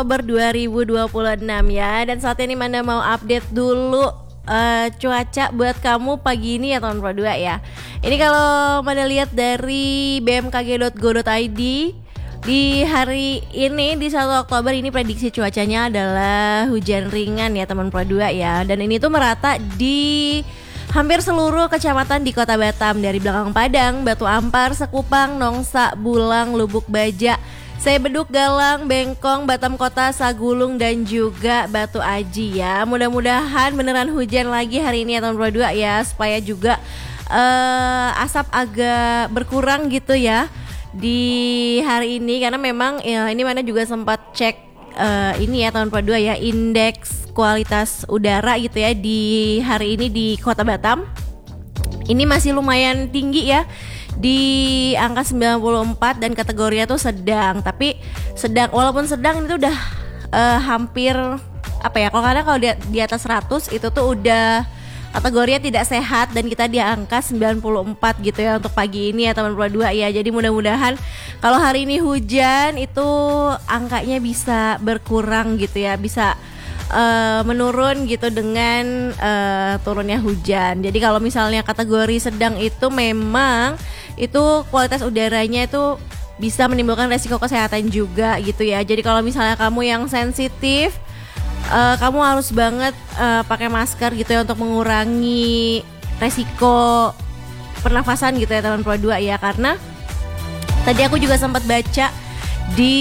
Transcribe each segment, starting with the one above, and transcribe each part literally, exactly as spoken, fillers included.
Oktober dua ribu dua puluh enam ya. Dan saat ini Manda mau update dulu uh, cuaca buat kamu pagi ini ya tahun dua puluh dua ya. Ini kalau Manda lihat dari b m k g dot go dot i d, di hari ini di satu Oktober ini prediksi cuacanya adalah hujan ringan ya teman Pro dua ya. Dan ini tuh merata di hampir seluruh kecamatan di Kota Batam, dari Belakang Padang, Batu Ampar, Sekupang, Nongsa, Bulang, Lubuk Baja, Sebeduk, Galang, Bengkong, Batam Kota, Sagulung, dan juga Batu Aji ya. Mudah-mudahan beneran hujan lagi hari ini ya tahun dua puluh dua ya, supaya juga uh, asap agak berkurang gitu ya di hari ini. Karena memang ya, ini mana juga sempat cek uh, ini ya tahun dua puluh dua ya, indeks kualitas udara gitu ya di hari ini di Kota Batam. Ini masih lumayan tinggi ya, di angka sembilan puluh empat, dan kategorinya tuh sedang. Tapi sedang, walaupun sedang itu udah uh, hampir apa ya, kalau kadang kalau di, di atas seratus itu tuh udah kategorinya tidak sehat, dan kita di angka sembilan puluh empat gitu ya untuk pagi ini ya teman dua puluh dua ya. Jadi mudah-mudahan kalau hari ini hujan itu angkanya bisa berkurang gitu ya, bisa Uh, menurun gitu dengan uh, turunnya hujan. Jadi kalau misalnya kategori sedang itu memang itu kualitas udaranya itu bisa menimbulkan resiko kesehatan juga gitu ya. Jadi kalau misalnya kamu yang sensitif, uh, kamu harus banget uh, pakai masker gitu ya untuk mengurangi resiko pernafasan gitu ya teman Pro dua ya. Karena tadi aku juga sempat baca di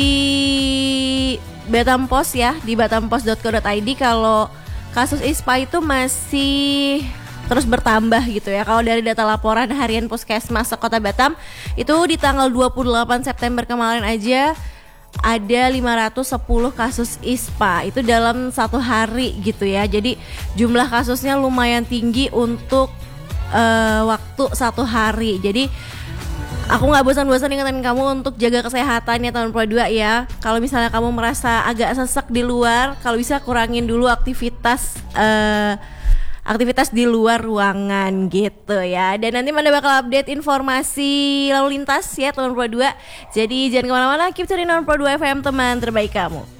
Batam Post ya, di batampost dot co dot i d kalau kasus I S P A itu masih terus bertambah gitu ya. Kalau dari data laporan harian Puskesmas Kota Batam itu di tanggal dua puluh delapan September kemarin aja ada lima ratus sepuluh kasus I S P A itu dalam satu hari gitu ya. Jadi jumlah kasusnya lumayan tinggi untuk uh, waktu satu hari. Jadi aku gak bosan-bosan ingetin kamu untuk jaga kesehatan ya tahun dua puluh dua ya. Kalau misalnya kamu merasa agak sesek di luar, kalau bisa kurangin dulu aktivitas uh, aktivitas di luar ruangan gitu ya. Dan nanti Manda bakal update informasi lalu lintas ya tahun dua puluh dua. Jadi jangan kemana-mana, keep tuning on Pro dua F M, teman terbaik kamu.